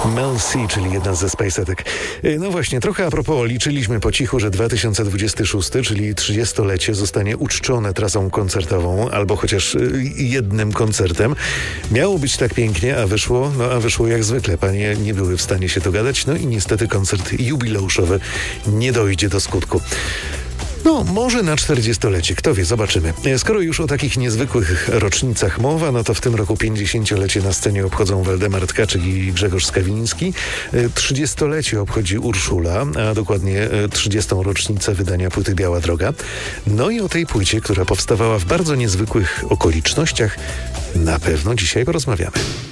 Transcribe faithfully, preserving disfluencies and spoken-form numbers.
Mel C, czyli jedna ze Spacetek. No właśnie, trochę a propos, liczyliśmy po cichu, że dwa tysiące dwudziesty szósty, czyli trzydziestolecie, zostanie uczczone trasą koncertową, albo chociaż jednym koncertem. Miało być tak pięknie, a wyszło, no a wyszło jak zwykle. Panie nie były w stanie się dogadać, no i niestety koncert jubileuszowy nie dojdzie do skutku. No, może na czterdziestolecie, kto wie, zobaczymy. Skoro już o takich niezwykłych rocznicach mowa, no to w tym roku pięćdziesięciolecie na scenie obchodzą Waldemar Tkaczyk i Grzegorz Skawiński. trzydziestolecie obchodzi Urszula, a dokładnie trzydziestą rocznicę wydania płyty Biała Droga. No i o tej płycie, która powstawała w bardzo niezwykłych okolicznościach, na pewno dzisiaj porozmawiamy.